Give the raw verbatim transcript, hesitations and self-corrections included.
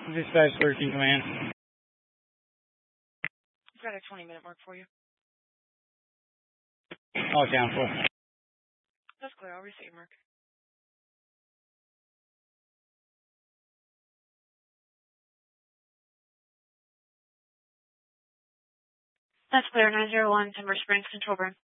Dispatch thirteen command. I've got a twenty minute mark for you. All cancel. That's clear. I'll receive mark. That's clear. nine zero one Timber Springs Control Burn.